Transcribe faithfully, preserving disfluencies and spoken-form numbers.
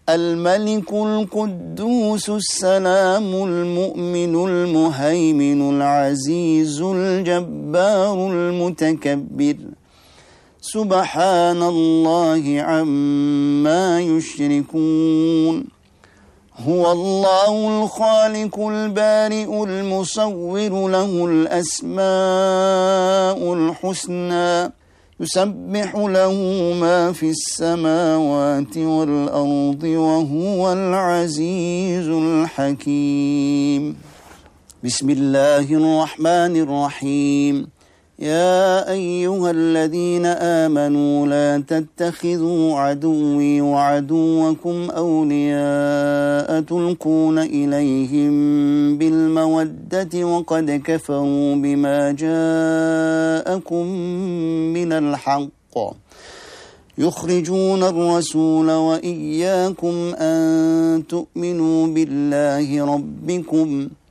الملك القدوس السلام المؤمن المهيمن العزيز الجبار المتكبر سبحان الله عما يشركون هو الله الخالق البارئ المصور له الأسماء الحسنى يسبح له ما في السماوات والأرض وهو العزيز الحكيم. بسم الله الرحمن الرحيم. يا أيها الذين آمنوا لا تتخذوا عدوي وعدوكم أولياء تلقون إليهم بالمودة وقد كفروا بما جاءكم من الحق يخرجون الرسول وإياكم أن تؤمنوا بالله ربكم